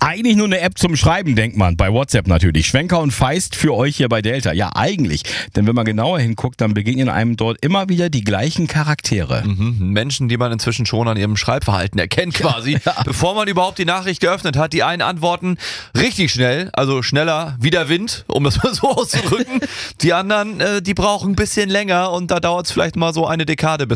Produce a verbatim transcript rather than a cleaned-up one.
eigentlich nur eine App zum Schreiben, denkt man. Bei WhatsApp natürlich. Schwenker und Feist für euch hier bei Delta. Ja, eigentlich. Denn wenn man genauer hinguckt, dann begegnen einem dort immer wieder die gleichen Charaktere. Mhm. Menschen, die man inzwischen schon an ihrem Schreibverhalten erkennt quasi. Ja. Bevor man überhaupt die Nachricht geöffnet hat, die einen antworten richtig schnell, also schneller wie der Wind, um das mal so auszudrücken. Die anderen, äh, die brauchen ein bisschen länger und da dauert es vielleicht mal so eine Dekade, bis